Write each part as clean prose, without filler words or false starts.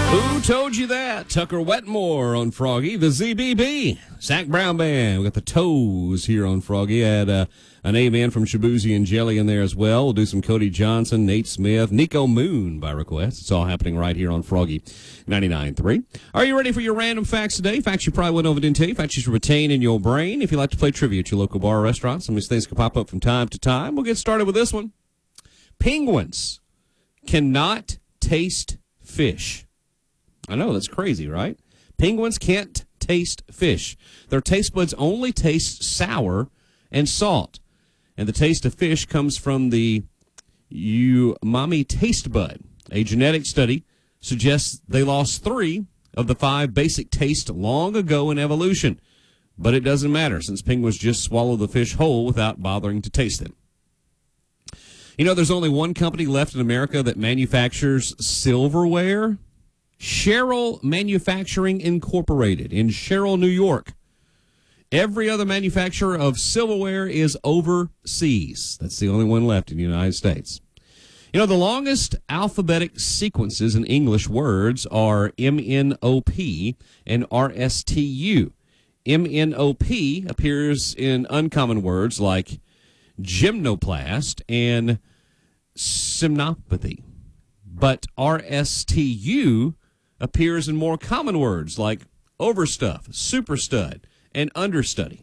Who told you that? Tucker Wetmore on Froggy, the ZBB. Zach Brown Band. We got the Toes here on Froggy. Had an A-Man from Shabuzi and Jelly in there as well. We'll do some Cody Johnson, Nate Smith, Nico Moon by request. It's all happening right here on Froggy 99.3. Are you ready for your random facts today? Facts you probably went over didn't tell you. Facts you should retain in your brain. If you like to play trivia at your local bar or restaurant, some of these things can pop up from time to time. We'll get started with this one. Penguins cannot taste fish. I know, that's crazy, right? Penguins can't taste fish. Their taste buds only taste sour and salt. And the taste of fish comes from the umami taste bud. A genetic study suggests they lost 3 of the 5 basic tastes long ago in evolution. But it doesn't matter, since penguins just swallow the fish whole without bothering to taste them. You know, there's only one company left in America that manufactures silverware. Sherrill Manufacturing Incorporated in Sherrill, New York. Every other manufacturer of silverware is overseas. That's the only one left in the United States. You know, the longest alphabetic sequences in English words are MNOP and RSTU. MNOP appears in uncommon words like gymnoplast and semnopathy. But RSTU appears in more common words like overstuff, superstud, and understudy.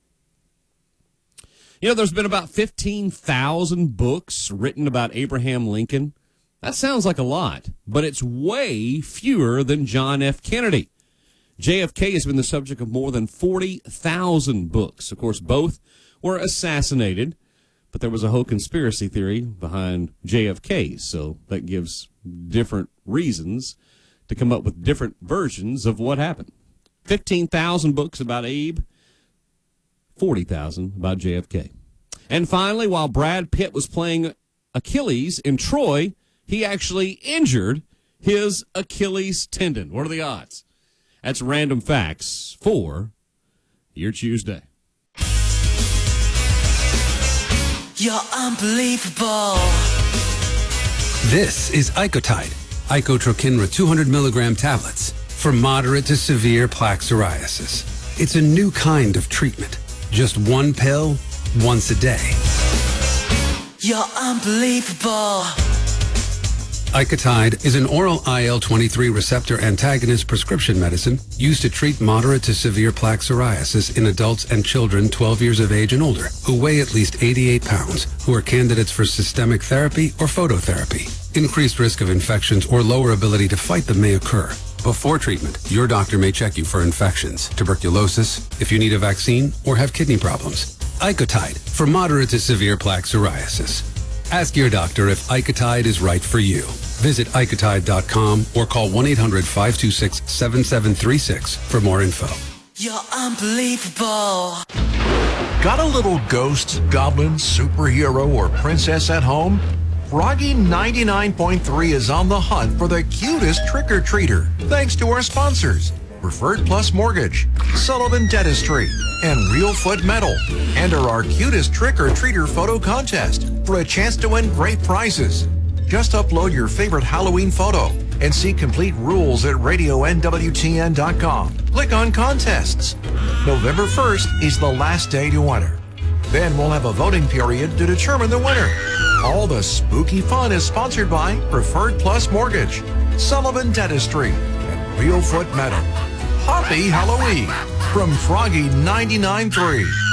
You know, there's been about 15,000 books written about Abraham Lincoln. That sounds like a lot, but it's way fewer than John F. Kennedy. JFK has been the subject of more than 40,000 books. Of course, both were assassinated, but there was a whole conspiracy theory behind JFK, so that gives different reasons to come up with different versions of what happened. 15,000 books about Abe, 40,000 about JFK. And finally, while Brad Pitt was playing Achilles in Troy, he actually injured his Achilles tendon. What are the odds? That's random facts for your Tuesday. You're unbelievable. This is Icotide, Icotrokinra 200 milligram tablets for moderate to severe plaque psoriasis. It's a new kind of treatment. Just one pill, once a day. You're unbelievable. Icotide is an oral IL-23 receptor antagonist prescription medicine used to treat moderate to severe plaque psoriasis in adults and children 12 years of age and older who weigh at least 88 pounds, who are candidates for systemic therapy or phototherapy. Increased risk of infections or lower ability to fight them may occur. Before treatment, your doctor may check you for infections, tuberculosis, if you need a vaccine, or have kidney problems. Icotide for moderate to severe plaque psoriasis. Ask your doctor if Icotide is right for you. Visit Icotide.com or call 1-800-526-7736 for more info. You're unbelievable. Got a little ghost, goblin, superhero, or princess at home? Froggy 99.3 is on the hunt for the cutest trick-or-treater, thanks to our sponsors. Preferred Plus Mortgage, Sullivan Dentistry, and Real Foot Metal. Enter our cutest trick-or-treater photo contest for a chance to win great prizes. Just upload your favorite Halloween photo and see complete rules at radionwtn.com. Click on Contests. November 1st is the last day to enter. Then we'll have a voting period to determine the winner. All the spooky fun is sponsored by Preferred Plus Mortgage, Sullivan Dentistry, and Real Foot Metal. Happy Halloween from Froggy 99.3.